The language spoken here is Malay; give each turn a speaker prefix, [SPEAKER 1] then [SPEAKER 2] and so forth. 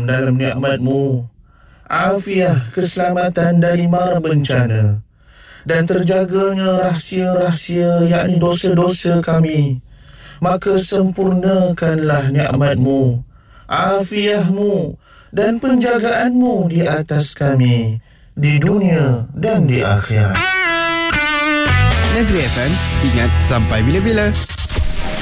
[SPEAKER 1] dalam nikmat-Mu, afiah, keselamatan dari mara bencana, dan terjaganya rahsia-rahsia yakni dosa-dosa kami. Maka sempurnakanlah nikmat-Mu, afiah-Mu dan penjagaan-Mu di atas kami, di dunia dan di akhirat.
[SPEAKER 2] Negeri FM, ingat sampai bila-bila.